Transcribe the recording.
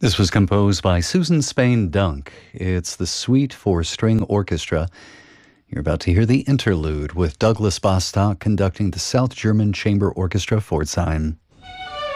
This was composed by Susan Spain Dunk. It's the Suite for String Orchestra. You're about to hear the interlude with Douglas Bostock conducting the South German Chamber Orchestra Pforzheim.